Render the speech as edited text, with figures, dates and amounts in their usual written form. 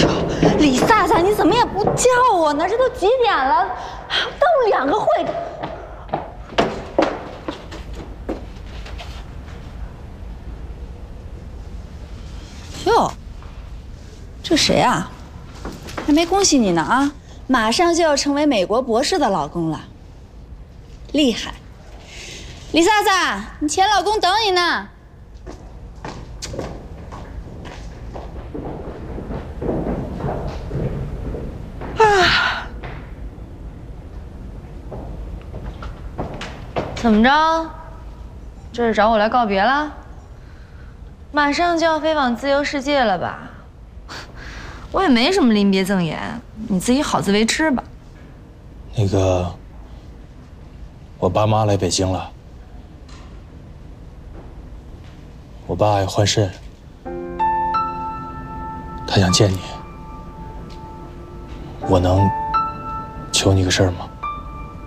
呦，李萨萨，你怎么也不叫我呢？这都几点了？都2个会。哟，这谁啊？还没恭喜你呢啊！马上就要成为美国博士的老公了，厉害！李萨萨，你前老公等你呢。啊！ 怎么着？这是找我来告别了？马上就要飞往自由世界了吧？我也没什么临别赠言，你自己好自为之吧。 那个，我爸妈来北京了，我爸要换肾，他想见你，我能求你个事儿吗？